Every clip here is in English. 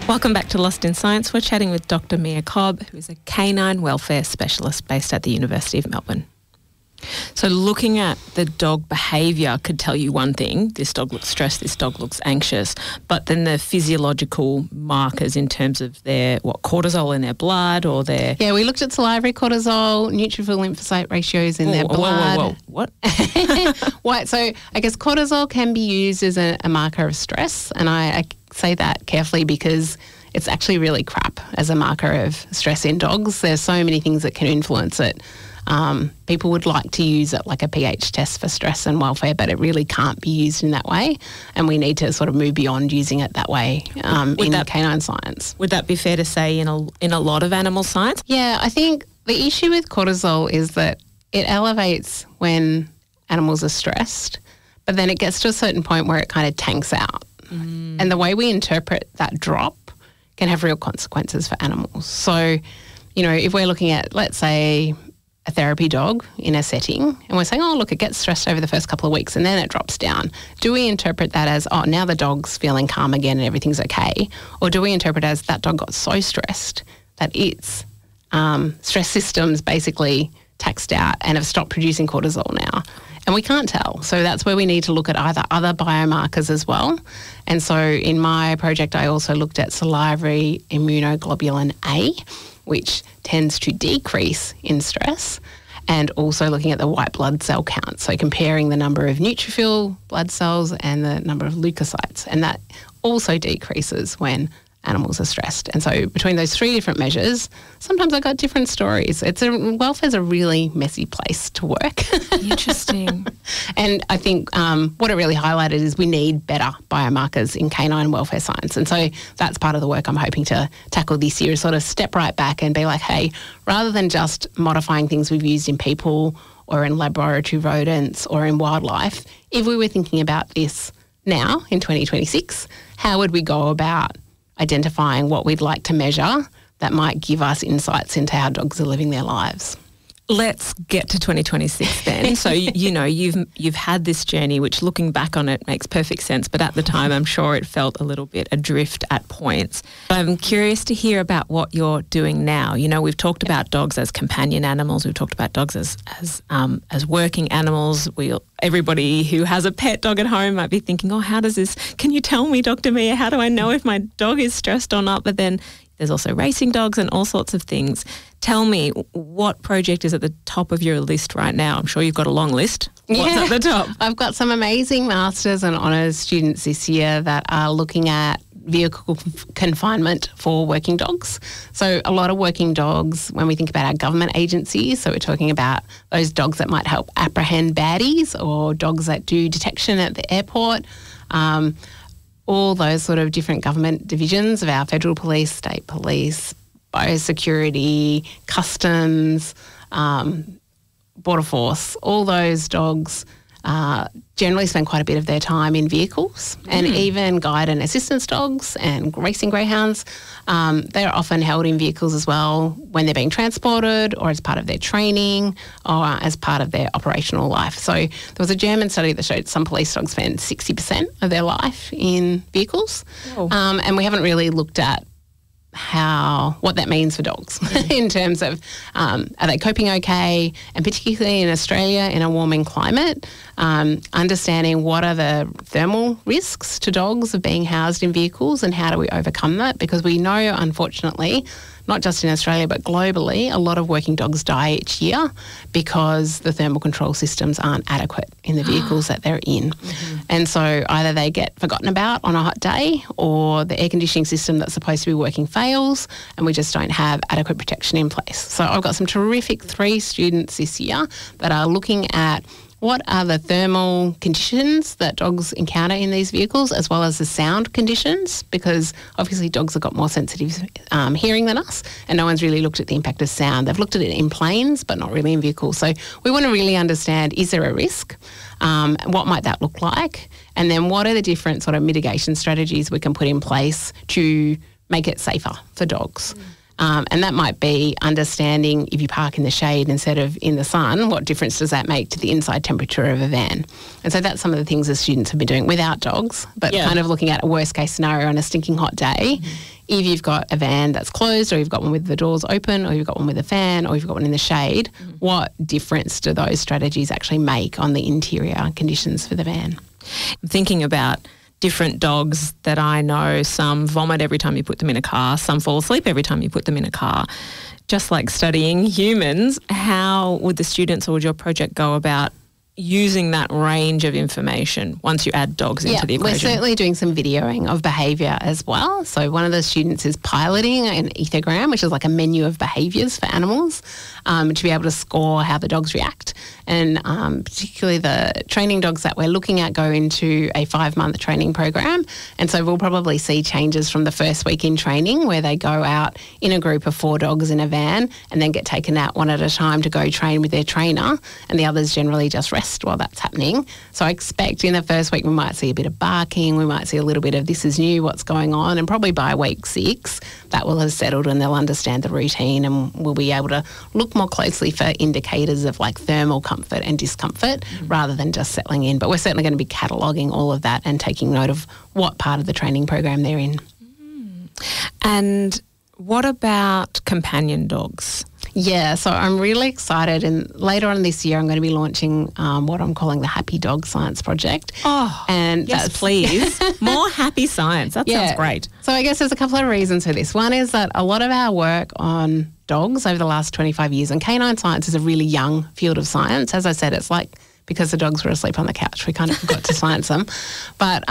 Welcome back to Lost in Science. We're chatting with Dr. Mia Cobb, who is a canine welfare specialist based at the University of Melbourne. So looking at the dog behaviour could tell you one thing: this dog looks stressed, this dog looks anxious, but then the physiological markers in terms of their, cortisol in their blood or their... Yeah, we looked at salivary cortisol, neutrophil lymphocyte ratios in their blood. Whoa. What? What? So I guess cortisol can be used as a marker of stress, and I say that carefully because it's actually really crap as a marker of stress in dogs. There's so many things that can influence it. People would like to use it like a pH test for stress and welfare, but it really can't be used in that way, and we need to sort of move beyond using it that way in canine science. Would that be fair to say in a lot of animal science? Yeah, I think the issue with cortisol is that it elevates when animals are stressed, but then it gets to a certain point where it kind of tanks out. And the way we interpret that drop can have real consequences for animals. So, if we're looking at, let's say, a therapy dog in a setting, and we're saying, oh, look, it gets stressed over the first couple of weeks and then it drops down. Do we interpret that as, oh, now the dog's feeling calm again and everything's okay? Or do we interpret as that dog got so stressed that its stress systems basically taxed out and have stopped producing cortisol now? And we can't tell. So that's where we need to look at either other biomarkers as well. And so in my project, I also looked at salivary immunoglobulin A, which tends to decrease in stress, and also looking at the white blood cell count. So comparing the number of neutrophil blood cells and the number of leukocytes. And that also decreases when animals are stressed. And so between those three different measures, sometimes I got different stories. Welfare's a really messy place to work. Interesting. And I think what it really highlighted is we need better biomarkers in canine welfare science. And so that's part of the work I'm hoping to tackle this year, is sort of step right back and be like, hey, rather than just modifying things we've used in people or in laboratory rodents or in wildlife, if we were thinking about this now in 2026, how would we go about identifying what we'd like to measure that might give us insights into how dogs are living their lives? Let's get to 2026 then. So, you've had this journey, which looking back on it makes perfect sense, but at the time I'm sure it felt a little bit adrift at points. I'm curious to hear about what you're doing now. We've talked about dogs as companion animals. We've talked about dogs as working animals. Everybody who has a pet dog at home might be thinking, can you tell me, Dr. Mia, how do I know if my dog is stressed or not? But then there's also racing dogs and all sorts of things. Tell me, what project is at the top of your list right now? I'm sure you've got a long list. What's at the top? I've got some amazing masters and honours students this year that are looking at vehicle confinement for working dogs. So a lot of working dogs, when we think about our government agencies, so we're talking about those dogs that might help apprehend baddies or dogs that do detection at the airport, all those sort of different government divisions of our federal police, state police, biosecurity, customs, border force, all those dogs generally spend quite a bit of their time in vehicles, and even guide and assistance dogs and racing greyhounds. They're often held in vehicles as well when they're being transported or as part of their training or as part of their operational life. So there was a German study that showed some police dogs spend 60% of their life in vehicles. And we haven't really looked at what that means for dogs in terms of are they coping okay, and particularly in Australia in a warming climate, understanding what are the thermal risks to dogs of being housed in vehicles and how do we overcome that, because we know, unfortunately, not just in Australia but globally, a lot of working dogs die each year because the thermal control systems aren't adequate in the vehicles that they're in. And so either they get forgotten about on a hot day, or the air conditioning system that's supposed to be working fails and we just don't have adequate protection in place. So I've got some terrific 3 students this year that are looking at what are the thermal conditions that dogs encounter in these vehicles, as well as the sound conditions, because obviously dogs have got more sensitive hearing than us, and no one's really looked at the impact of sound. They've looked at it in planes, but not really in vehicles. So we want to really understand, is there a risk? What might that look like? And then what are the different sort of mitigation strategies we can put in place to make it safer for dogs? And that might be understanding, if you park in the shade instead of in the sun, what difference does that make to the inside temperature of a van? And so that's some of the things the students have been doing without dogs, but kind of looking at a worst case scenario on a stinking hot day. if you've got a van that's closed, or you've got one with the doors open, or you've got one with a fan, or you've got one in the shade, what difference do those strategies actually make on the interior conditions for the van? I'm thinking about different dogs that I know. Some vomit every time you put them in a car. Some fall asleep every time you put them in a car. Just like studying humans, how would the students or would your project go about using that range of information once you add dogs into the equation? We're certainly doing some videoing of behaviour as well. So one of the students is piloting an ethogram, which is like a menu of behaviours for animals, to be able to score how the dogs react. And particularly the training dogs that we're looking at go into a 5-month training program. And so we'll probably see changes from the first week in training, where they go out in a group of 4 dogs in a van and then get taken out one at a time to go train with their trainer, and the others generally just rest while that's happening. So I expect in the first week we might see a bit of barking, we might see a little bit of this is new, what's going on, and probably by week 6 that will have settled and they'll understand the routine, and we'll be able to look more closely for indicators of like thermal comfort and discomfort rather than just settling in. But we're certainly going to be cataloguing all of that and taking note of what part of the training program they're in. And what about companion dogs? Yeah, so I'm really excited, and later on this year I'm going to be launching what I'm calling the Happy Dog Science Project. Oh, and yes, please. More happy science. That sounds great. So I guess there's a couple of reasons for this. One is that a lot of our work on dogs over the last 25 years, and canine science is a really young field of science. As I said, it's like because the dogs were asleep on the couch, we kind of forgot to science them. But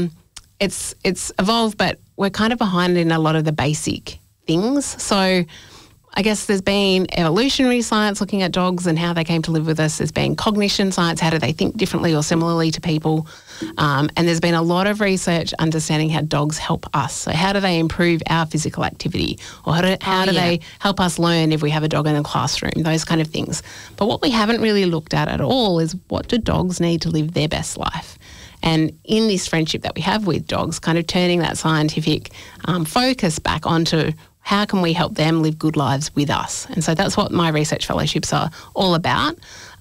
it's evolved, but we're kind of behind in a lot of the basic things. So I guess there's been evolutionary science looking at dogs and how they came to live with us. There's been cognition science, how do they think differently or similarly to people? And there's been a lot of research understanding how dogs help us. So how do they improve our physical activity? Or how do they help us learn if we have a dog in the classroom? Those kind of things. But what we haven't really looked at all is what do dogs need to live their best life? And in this friendship that we have with dogs, kind of turning that scientific focus back onto how can we help them live good lives with us? And so that's what my research fellowships are all about,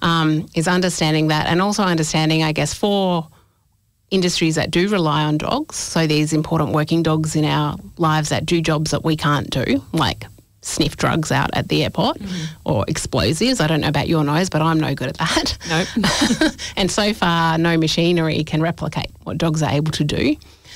is understanding that, and also understanding, I guess, for industries that do rely on dogs, so these important working dogs in our lives that do jobs that we can't do, like sniff drugs out at the airport or explosives. I don't know about your nose, but I'm no good at that. Nope. And so far, no machinery can replicate what dogs are able to do.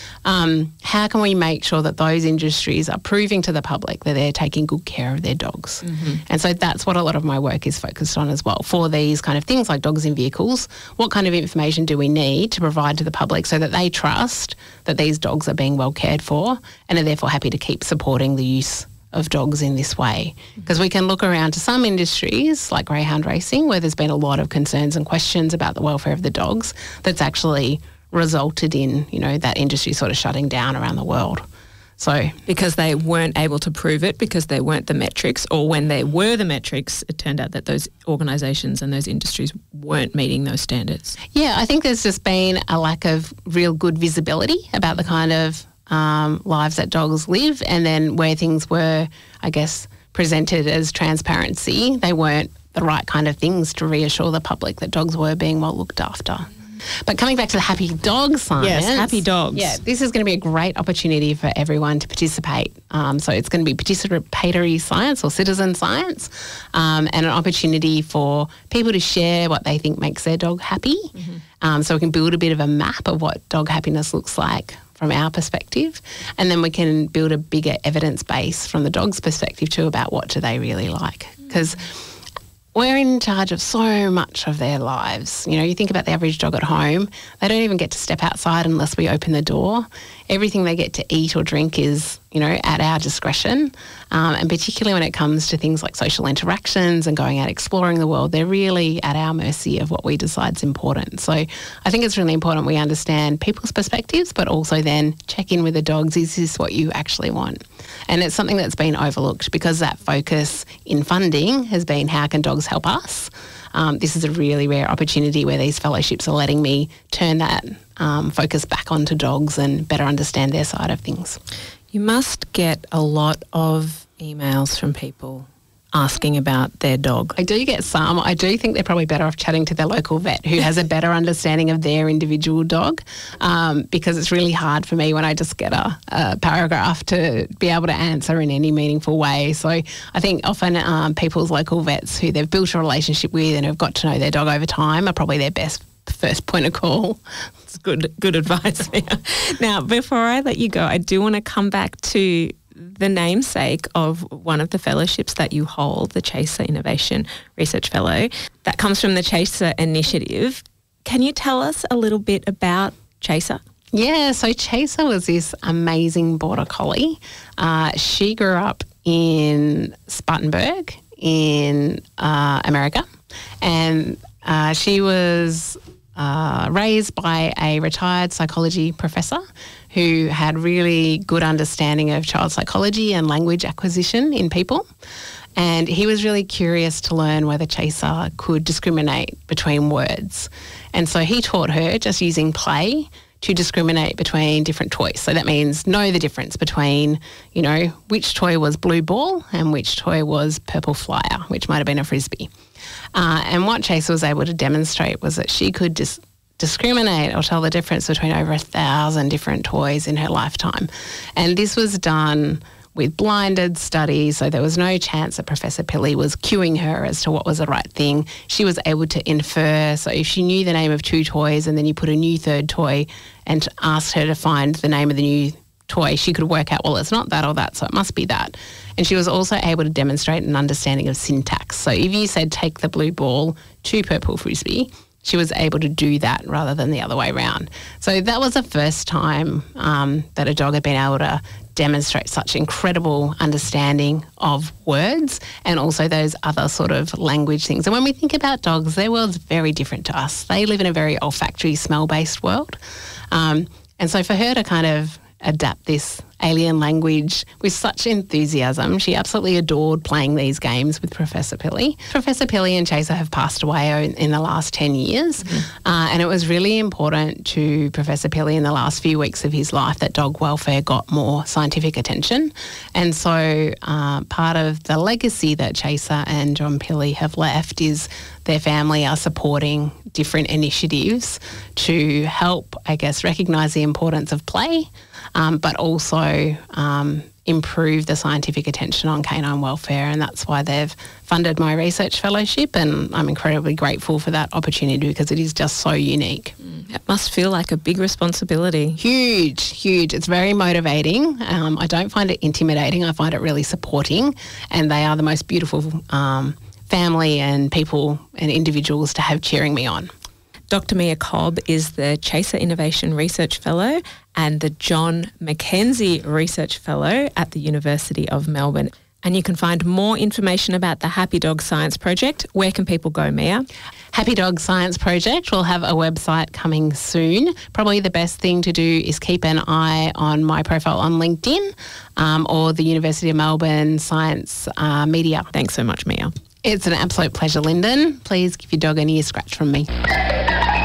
How can we make sure that those industries are proving to the public that they're taking good care of their dogs? And so that's what a lot of my work is focused on as well. For these kind of things like dogs in vehicles, what kind of information do we need to provide to the public so that they trust that these dogs are being well cared for and are therefore happy to keep supporting the use of dogs in this way? Because we can look around to some industries like greyhound racing where there's been a lot of concerns and questions about the welfare of the dogs that's actually resulted in, that industry sort of shutting down around the world. So because they weren't able to prove it, because they weren't the metrics, or when they were the metrics, it turned out that those organisations and those industries weren't meeting those standards. Yeah, I think there's just been a lack of real good visibility about the kind of lives that dogs live, and then where things were, I guess, presented as transparency, they weren't the right kind of things to reassure the public that dogs were being well looked after. But coming back to the Happy Dog Science. Yes, Happy Dogs. Yeah, this is going to be a great opportunity for everyone to participate. So it's going to be participatory science or citizen science, and an opportunity for people to share what they think makes their dog happy. So we can build a bit of a map of what dog happiness looks like from our perspective, and then we can build a bigger evidence base from the dog's perspective too about what do they really like. Because we're in charge of so much of their lives. You think about the average dog at home, they don't even get to step outside unless we open the door. Everything they get to eat or drink is, at our discretion. And particularly when it comes to things like social interactions and going out exploring the world, they're really at our mercy of what we decide is important. So I think it's really important we understand people's perspectives, but also then check in with the dogs. Is this what you actually want? And it's something that's been overlooked because that focus in funding has been how can dogs help us? This is a really rare opportunity where these fellowships are letting me turn that focus back onto dogs and better understand their side of things. You must get a lot of emails from people asking about their dog? I do get some. I do think they're probably better off chatting to their local vet who has a better understanding of their individual dog, because it's really hard for me when I just get a paragraph to be able to answer in any meaningful way. So I think often people's local vets who they've built a relationship with and have got to know their dog over time are probably their best first point of call. It's good advice. Now, before I let you go, I do want to come back to the namesake of one of the fellowships that you hold, the Chaser Innovation Research Fellow. That comes from the Chaser Initiative. Can you tell us a little bit about Chaser? Yeah, so Chaser was this amazing border collie. She grew up in Spartanburg in America, and she was raised by a retired psychology professor who had really good understanding of child psychology and language acquisition in people. And he was really curious to learn whether Chaser could discriminate between words. And so he taught her, just using play, to discriminate between different toys. So that means know the difference between, which toy was blue ball and which toy was purple flyer, which might have been a frisbee. And what Chaser was able to demonstrate was that she could just discriminate or tell the difference between over 1,000 different toys in her lifetime. And this was done with blinded studies, so there was no chance that Professor Pilley was cueing her as to what was the right thing. She was able to infer. So if she knew the name of 2 toys and then you put a new 3rd toy and asked her to find the name of the new toy, she could work out, well, it's not that or that, so it must be that. And she was also able to demonstrate an understanding of syntax. So if you said take the blue ball to purple frisbee, she was able to do that rather than the other way around. So that was the first time that a dog had been able to demonstrate such incredible understanding of words and also those other sort of language things. And when we think about dogs, their world's very different to us. They live in a very olfactory, smell-based world. And so for her to kind of adapt this alien language with such enthusiasm, she absolutely adored playing these games with Professor Pilley. Professor Pilley and Chaser have passed away in the last 10 years, and it was really important to Professor Pilley in the last few weeks of his life that dog welfare got more scientific attention. And so part of the legacy that Chaser and John Pilley have left is their family are supporting different initiatives to help, recognise the importance of play, but also improve the scientific attention on canine welfare. And that's why they've funded my research fellowship, and I'm incredibly grateful for that opportunity because it is just so unique. It must feel like a big responsibility. Huge. It's very motivating. I don't find it intimidating. I find it really supporting, and they are the most beautiful family and people and individuals to have cheering me on. Dr. Mia Cobb is the Chaser Innovation Research Fellow and the John Mackenzie Research Fellow at the University of Melbourne. And you can find more information about the Happy Dog Science Project. Where can people go, Mia? Happy Dog Science Project will have a website coming soon. Probably the best thing to do is keep an eye on my profile on LinkedIn or the University of Melbourne Science Media. Thanks so much, Mia. It's an absolute pleasure, Lyndon. Please give your dog an ear scratch from me.